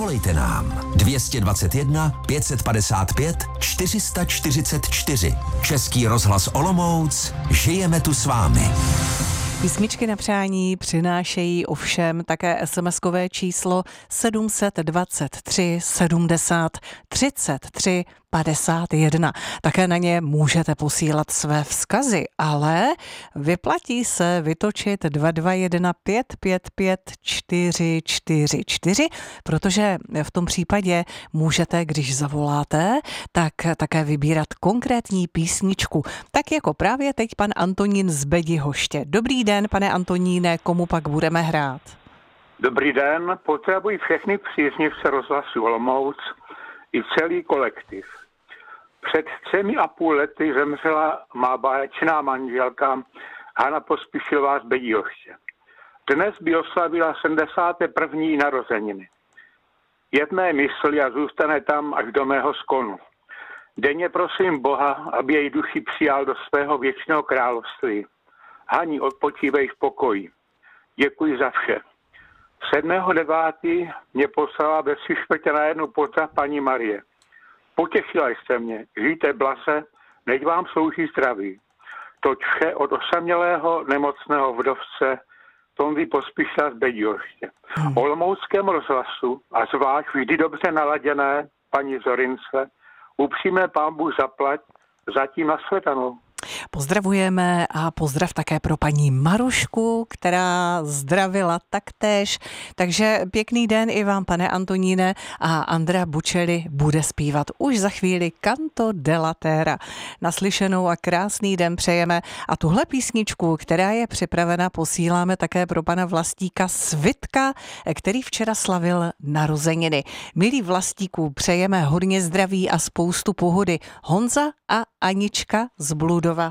Zavolejte nám 221 555 444. Český rozhlas Olomouc, žijeme tu s vámi. Písničky na přání přinášejí ovšem také SMS-kové číslo 723 70 33 51. Také na ně můžete posílat své vzkazy, ale vyplatí se vytočit 221 555 444, protože v tom případě můžete, když zavoláte, tak také vybírat konkrétní písničku. Tak jako právě teď pan Antonín z Bedihoště. Dobrý den, pane Antoníne, komu pak budeme hrát? Dobrý den, potřebuji všechny příznivce rozhlasu Olomouc i celý kolektiv. Před 3,5 lety zemřela má báječná manželka Hana Pospíšilová z Bedihoště. Dnes by oslavila 71. narozeniny. Je v mé mysli a zůstane tam až do mého skonu. Denně prosím Boha, aby její duši přijal do svého věčného království. Hani, odpočívej v pokoji. Děkuji za vše. 7.9. mě poslala ve 3/4 pozdrav paní Marie. Potěšila jste mě, žijte blaze, nech vám slouží zdraví. Toť vše od osamělého nemocného vdovce Tondy Pospíšila z Bedihoště. O olomouckém rozhlasu a zvlášť vždy dobře naladěné paní Zorince upřímné pán Bůh zaplať, zatím nashledanou. Pozdravujeme a pozdrav také pro paní Marušku, která zdravila taktéž. Takže pěkný den i vám, pane Antoníne, a Andrea Bocelli bude zpívat už za chvíli Canto della Terra. Naslyšenou a krásný den přejeme a tuhle písničku, která je připravena, posíláme také pro pana Vlastíka Svitka, který včera slavil narozeniny. Milí Vlastíku, přejeme hodně zdraví a spoustu pohody. Honza a Anička z Bludova